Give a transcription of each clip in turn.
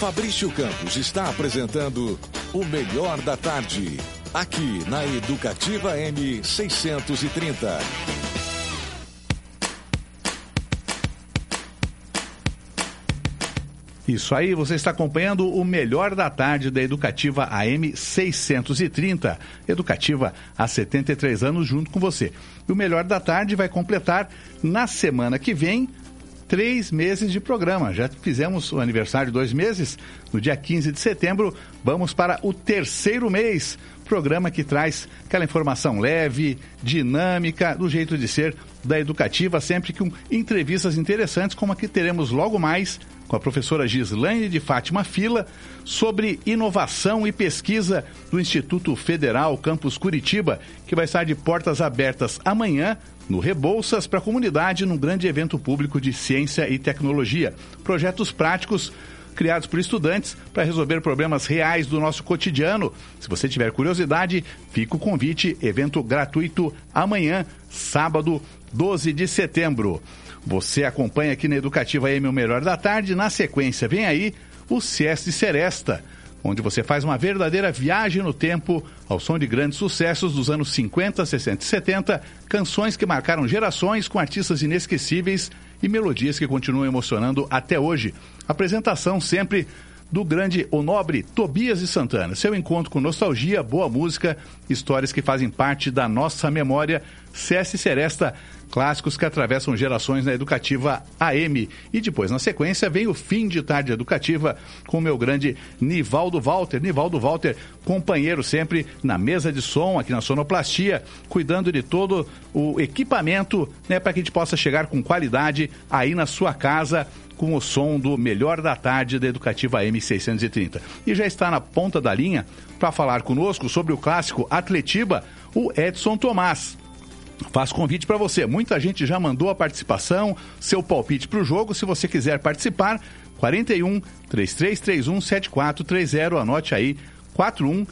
Fabrício Campos está apresentando o Melhor da Tarde, aqui na Educativa M630. Isso aí, você está acompanhando o Melhor da Tarde da Educativa AM 630. Educativa há 73 anos junto com você. E o Melhor da Tarde vai completar na semana que vem 3 meses de programa. Já fizemos o aniversário de 2 meses. No dia 15 de setembro, vamos para o 3º mês. Programa que traz aquela informação leve, dinâmica, do jeito de ser da Educativa, sempre com entrevistas interessantes, como a que teremos logo mais com a professora Gislaine de Fátima Fila, sobre inovação e pesquisa do Instituto Federal Campus Curitiba, que vai estar de portas abertas amanhã no Rebouças para a comunidade, num grande evento público de ciência e tecnologia. Projetos práticos criados por estudantes para resolver problemas reais do nosso cotidiano. Se você tiver curiosidade, fica o convite, evento gratuito amanhã, sábado, 12 de setembro. Você acompanha aqui na Educativa M o Melhor da Tarde. Na sequência, vem aí o SESC Seresta, onde você faz uma verdadeira viagem no tempo ao som de grandes sucessos dos anos 50, 60 e 70, canções que marcaram gerações com artistas inesquecíveis e melodias que continuam emocionando até hoje. Apresentação sempre do grande, o nobre Tobias de Santana. Seu encontro com nostalgia, boa música, histórias que fazem parte da nossa memória. SESC Seresta, clássicos que atravessam gerações na Educativa AM. E depois, na sequência, vem o Fim de Tarde Educativa com o meu grande Nivaldo Walter. Nivaldo Walter, companheiro sempre na mesa de som, aqui na Sonoplastia, cuidando de todo o equipamento, né, para que a gente possa chegar com qualidade aí na sua casa, com o som do Melhor da Tarde da Educativa M630. E já está na ponta da linha para falar conosco sobre o clássico Atletiba, o Edson Tomás. Faço convite para você. Muita gente já mandou a participação, seu palpite para o jogo. Se você quiser participar, 41 3331 7430. Anote aí, 41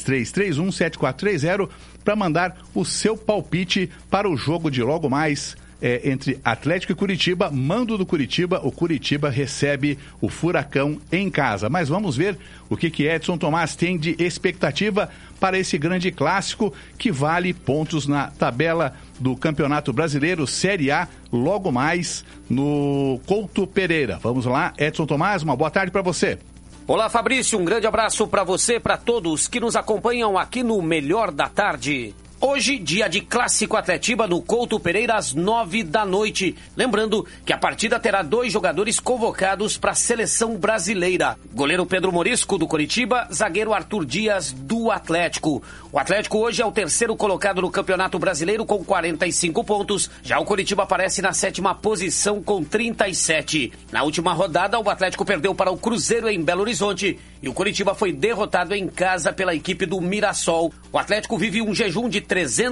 3331 7430, para mandar o seu palpite para o jogo de logo mais entre Atlético e Curitiba. Mando do Curitiba, o Curitiba recebe o Furacão em casa. Mas vamos ver o que Edson Tomás tem de expectativa para esse grande clássico que vale pontos na tabela do Campeonato Brasileiro Série A, logo mais no Couto Pereira. Vamos lá, Edson Tomás, uma boa tarde para você. Olá, Fabrício, um grande abraço para você, para todos que nos acompanham aqui no Melhor da Tarde. Hoje, dia de Clássico Atletiba no Couto Pereira às 9 da noite. Lembrando que a partida terá 2 jogadores convocados para a seleção brasileira. Goleiro Pedro Morisco, do Coritiba, zagueiro Arthur Dias, do Atlético. O Atlético hoje é o 3º colocado no Campeonato Brasileiro com 45 pontos. Já o Coritiba aparece na 7ª posição com 37. Na última rodada, o Atlético perdeu para o Cruzeiro em Belo Horizonte e o Coritiba foi derrotado em casa pela equipe do Mirassol. O Atlético vive um jejum de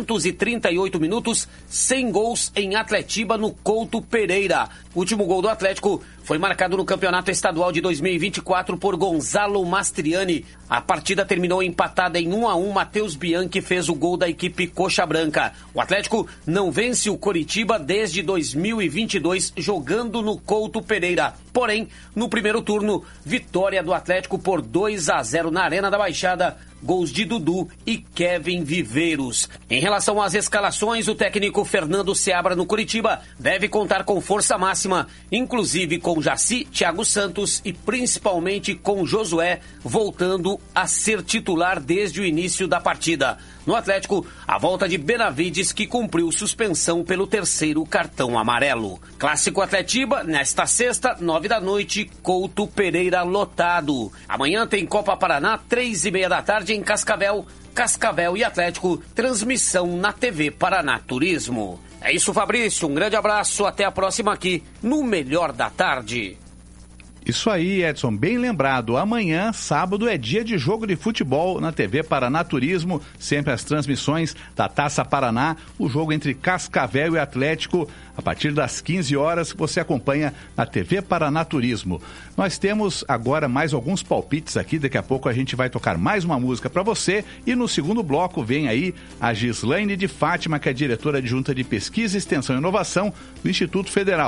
338 minutos, sem gols em Atletiba no Couto Pereira. O último gol do Atlético foi marcado no Campeonato Estadual de 2024 por Gonzalo Mastriani. A partida terminou empatada em 1-1. Matheus Bianchi fez o gol da equipe Coxa Branca. O Atlético não vence o Coritiba desde 2022 jogando no Couto Pereira. Porém, no primeiro turno, vitória do Atlético por 2-0 na Arena da Baixada. Gols de Dudu e Kevin Viveiros. Em relação às escalações, o técnico Fernando Seabra no Curitiba deve contar com força máxima, inclusive com Jaci, Thiago Santos e principalmente com Josué, voltando a ser titular desde o início da partida. No Atlético, a volta de Benavides, que cumpriu suspensão pelo 3º cartão amarelo. Clássico Atletiba, nesta sexta, 9 da noite, Couto Pereira lotado. Amanhã tem Copa Paraná, 3:30 da tarde em Cascavel. Cascavel e Atlético, transmissão na TV Paraná Turismo. É isso, Fabrício, um grande abraço, até a próxima aqui no Melhor da Tarde. Isso aí, Edson, bem lembrado. Amanhã, sábado, é dia de jogo de futebol na TV Paraná Turismo, sempre as transmissões da Taça Paraná, o jogo entre Cascavel e Atlético, a partir das 15 horas, você acompanha na TV Paraná Turismo. Nós temos agora mais alguns palpites aqui, daqui a pouco a gente vai tocar mais uma música para você, e no segundo bloco vem aí a Gislaine de Fátima, que é diretora adjunta de Pesquisa, Extensão e Inovação do Instituto Federal.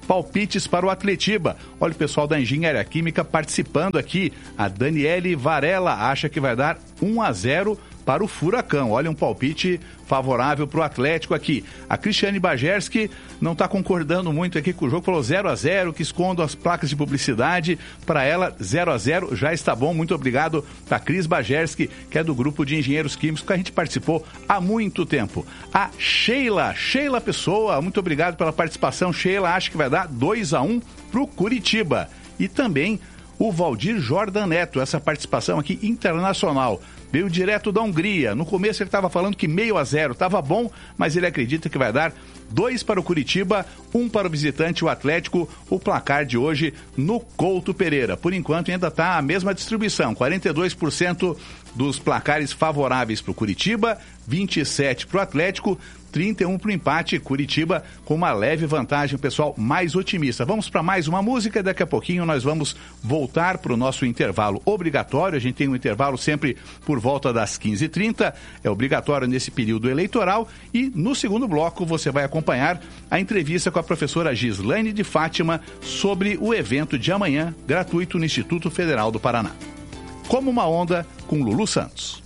palpites para o Atletiba. Olha o pessoal da Engenharia Química participando aqui. A Daniele Varela acha que vai dar 1-0 para o Furacão. Olha, um palpite favorável para o Atlético aqui. A Cristiane Bajerski não está concordando muito aqui com o jogo, falou 0-0, que escondo as placas de publicidade. Para ela, 0-0 já está bom. Muito obrigado a Cris Bajerski, que é do grupo de engenheiros químicos, que a gente participou há muito tempo. A Sheila Pessoa, muito obrigado pela participação. Sheila acha que vai dar 2-1 para o Curitiba. E também o Valdir Jordan Neto, essa participação aqui internacional. Veio direto da Hungria. No começo ele estava falando que 0-0 estava bom, mas ele acredita que vai dar 2 para o Curitiba, 1 para o visitante, o Atlético. O placar de hoje no Couto Pereira. Por enquanto ainda está a mesma distribuição, 42% dos placares favoráveis para o Curitiba, 27% para o Atlético, 31 para o empate. Curitiba com uma leve vantagem, o pessoal mais otimista. Vamos para mais uma música e daqui a pouquinho nós vamos voltar para o nosso intervalo obrigatório. A gente tem um intervalo sempre por volta das 15h30, é obrigatório nesse período eleitoral, e no segundo bloco você vai acompanhar a entrevista com a professora Gislaine de Fátima sobre o evento de amanhã, gratuito no Instituto Federal do Paraná. Como uma onda, com Lulu Santos.